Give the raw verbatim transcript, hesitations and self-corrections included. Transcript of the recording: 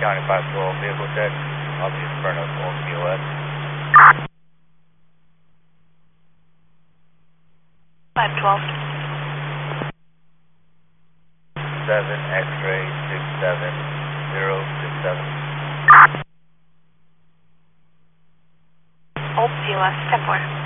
County five twelve, vehicle check. I'll be Inferno, Old P O S. five twelve. seven X-ray six seven zero six seven. Old P O S, ten four.